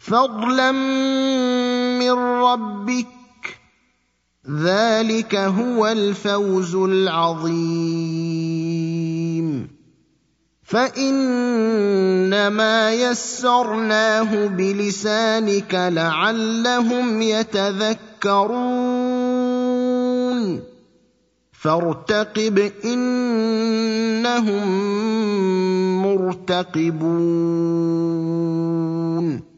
فضلا من ربك، ذلك هو الفوز العظيم. فإنما يسرناه بلسانك لعلهم يتذكرون، فارتقب إنهم مرتقبون.